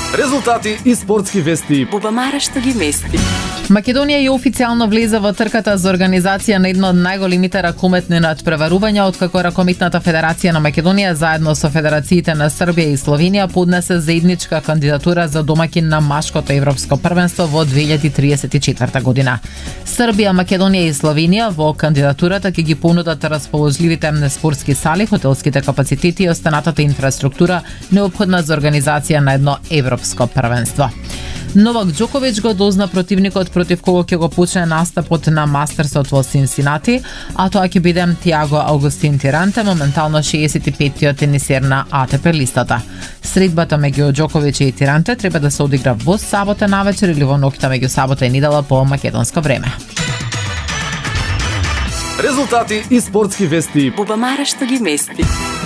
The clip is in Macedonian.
Резултати и спортски вести. Бубамара што ги мести. Македонија ја официјално влезе во трката за организација на едно од најголемите ракометни надпреварувања, откако Ракометната федерација на Македонија заедно со федерациите на Србија и Словенија поднесе заедничка кандидатура за домаќин на машкото европско првенство во 2034 година. Србија, Македонија и Словенија во кандидатурата ќе ги понудат расположливите спортски сали, хотелските капацитети и останатата инфраструктура неопходна за организација на едно европско првенство. Новак Џоковиќ го дозна противникот против кого ќе го почне настапот на Мастерсот во Синсинати, а тоа ќе биде Тиаго Аугустин Тиранте, моментално 65-тиот тенисер на АТП листата. Средбата меѓу Џоковиќ и Тиранте треба да се одигра во сабота навечер или во ноќта меѓу сабота и недела по македонско време. Резултати и спортски вести. Бубамара што ги мести.